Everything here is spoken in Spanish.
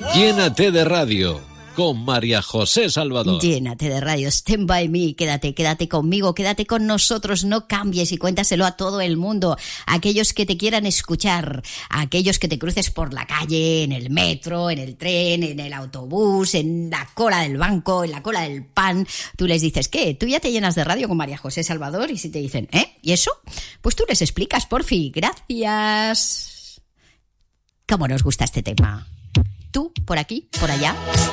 Llénate de radio con María José Salvador. Llénate de radio, stand by me, quédate conmigo, quédate con nosotros, no cambies y cuéntaselo a todo el mundo, a aquellos que te quieran escuchar, a aquellos que te cruces por la calle, en el metro, en el tren, en el autobús, en la cola del banco, en la cola del pan. Tú les dices, ¿qué? ¿Tú ya te llenas de radio con María José Salvador? Y si te dicen, ¿y eso? Pues tú les explicas, porfi, gracias. ¿Cómo nos gusta este tema? Tú, por aquí, por allá.